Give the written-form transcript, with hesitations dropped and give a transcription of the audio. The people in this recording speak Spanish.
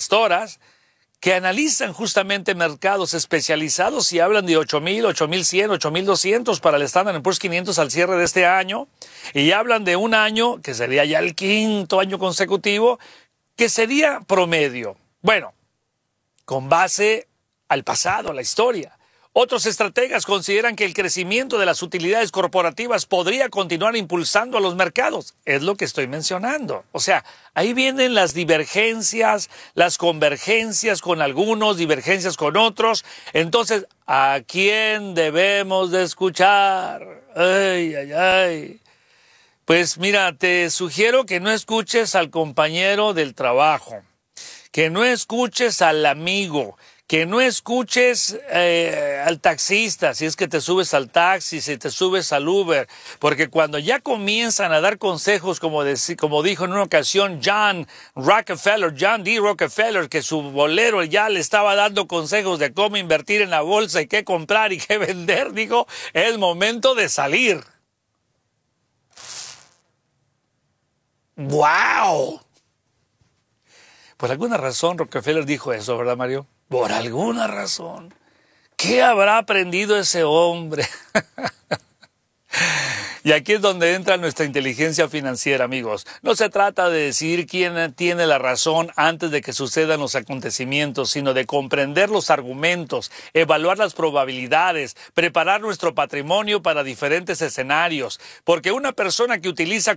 gestoras que analizan justamente mercados especializados y hablan de 8,000, 8,100, 8,200 para el Standard & Poor's 500 al cierre de este año, y hablan de un año, que sería ya el quinto año consecutivo, que sería promedio. Bueno, con base al pasado, a la historia. Otros estrategas consideran que el crecimiento de las utilidades corporativas podría continuar impulsando a los mercados. Es lo que estoy mencionando. O sea, ahí vienen las divergencias, las convergencias con algunos, divergencias con otros. Entonces, ¿a quién debemos de escuchar? Ay, ay, ay. Pues mira, te sugiero que no escuches al compañero del trabajo, que no escuches al amigo, que no escuches al taxista, si es que te subes al taxi, si te subes al Uber, porque cuando ya comienzan a dar consejos, como dijo en una ocasión John D. Rockefeller, que su bolero ya le estaba dando consejos de cómo invertir en la bolsa y qué comprar y qué vender, dijo, es momento de salir. ¡Wow! Por alguna razón Rockefeller dijo eso, ¿verdad, Mario? Por alguna razón. ¿Qué habrá aprendido ese hombre? Y aquí es donde entra nuestra inteligencia financiera, amigos. No se trata de decir quién tiene la razón antes de que sucedan los acontecimientos, sino de comprender los argumentos, evaluar las probabilidades, preparar nuestro patrimonio para diferentes escenarios. Porque una persona que utiliza